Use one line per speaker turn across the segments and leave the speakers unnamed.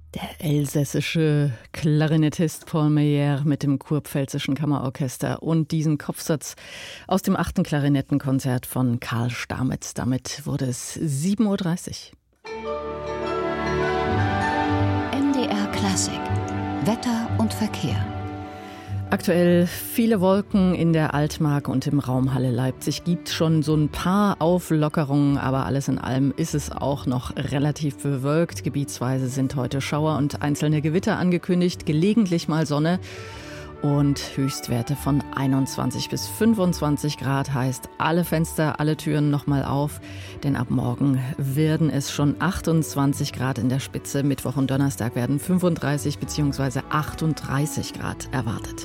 Der elsässische Klarinettist Paul Meyer mit dem Kurpfälzischen Kammerorchester und diesem Kopfsatz aus dem 8. Klarinettenkonzert von Karl Stamitz. Damit wurde es 7:30 Uhr.
NDR Klassik. Wetter und Verkehr.
Aktuell viele Wolken in der Altmark und im Raum Halle Leipzig. Gibt schon so ein paar Auflockerungen, aber alles in allem ist es auch noch relativ bewölkt. Gebietsweise sind heute Schauer und einzelne Gewitter angekündigt, gelegentlich mal Sonne und Höchstwerte von 21 bis 25 Grad heißt alle Fenster, alle Türen nochmal auf, denn ab morgen werden es schon 28 Grad in der Spitze. Mittwoch und Donnerstag werden 35 bzw. 38 Grad erwartet.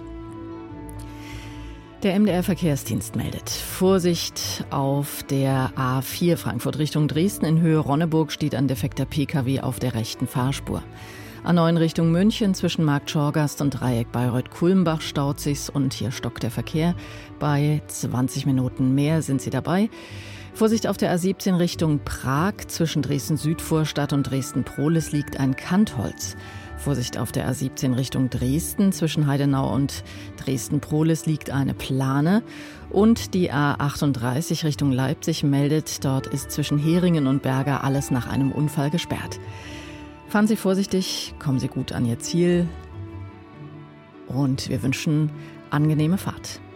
Der MDR-Verkehrsdienst meldet: Vorsicht auf der A4 Frankfurt Richtung Dresden. In Höhe Ronneburg steht ein defekter Pkw auf der rechten Fahrspur. A9 Richtung München zwischen Markt Schorgast und Dreieck Bayreuth-Kulmbach staut sich's und hier stockt der Verkehr. Bei 20 Minuten mehr sind Sie dabei. Vorsicht auf der A17 Richtung Prag. Zwischen Dresden-Südvorstadt und Dresden-Prohlis liegt ein Kantholz. Vorsicht auf der A17 Richtung Dresden. Zwischen Heidenau und Dresden-Prohlis liegt eine Plane. Und die A38 Richtung Leipzig meldet, dort ist zwischen Heringen und Berger alles nach einem Unfall gesperrt. Fahren Sie vorsichtig, kommen Sie gut an Ihr Ziel und wir wünschen angenehme Fahrt.